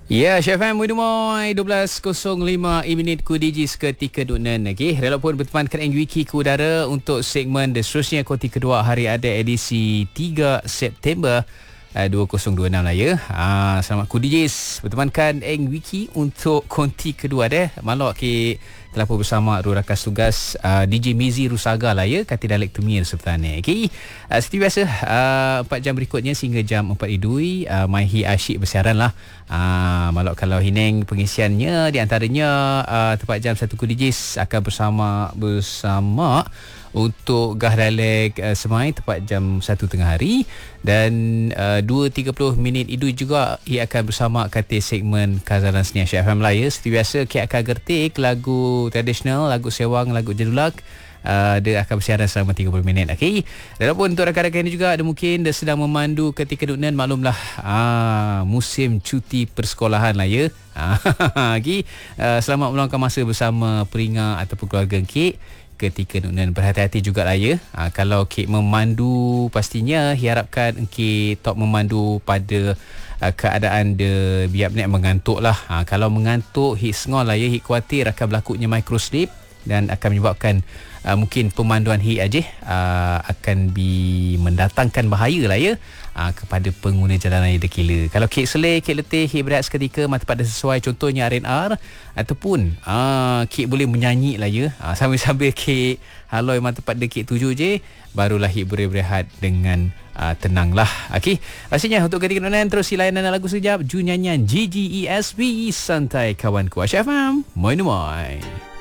Ya, Chef M, Muidumoi 12.05 minit ku DG seketika dunan. Okay, rela pun bertemankan Wiki ku udara untuk segmen dan seterusnya konti kedua hari ada edisi 3 September 2026 lah ya. Selamat ku DJs bertemankan Wiki untuk konti kedua deh. Malok ke telah pun bersama rakas tugas DJ Mizi Rusaga lah ya, kata Dalek Temir sebenarnya. Okey. Seperti biasa 4 jam berikutnya sehingga jam 4 idui Maihi asyik bersiaran lah. Malok kalau hineng pengisiannya di antaranya tepat jam 1 ku DJs akan bersama untuk Gah Dalek Semai tepat jam 1 tengah hari, dan 2.30 minit itu juga ia akan bersama kata segmen Kazalan Seni Syah FM lah ya. Seperti biasa Kek akan gertik lagu tradisional, lagu sewang, lagu jadulak. Dia akan bersiaran selama 30 minit. Okay. Dan pun untuk rakan-rakan ini juga ada mungkin dia sedang memandu ketika dunan, maklumlah musim cuti persekolahan lah ya. Okay. Selamat meluangkan masa bersama peringat ataupun keluarga Kek ketika dunan. Berhati-hati jugalah ya. Kalau Kek memandu, pastinya harapkan Kek tak memandu pada keadaan dia biar nak mengantuk lah. Kalau mengantuk, hit sengol lah ya, hit khawatir akan berlakunya microslip dan akan menyebabkan mungkin pemanduan hit aja akan mendatangkan bahaya lah ya kepada pengguna jalan raya dekila. Kalau Kek seleh, Kek letih, Kek berat seketika mata pada sesuai, contohnya R&R ataupun Kek boleh menyanyi lah ya, sambil-sambil Kek haloi mata pada Kek tuju je, barulah Kek boleh berehat dengan tenang lah. Okey, pastinya untuk ketika nonan terus layanan lagu sekejap, Ju nyanyian GGESB Santai Kawanku. Syah FM, moi.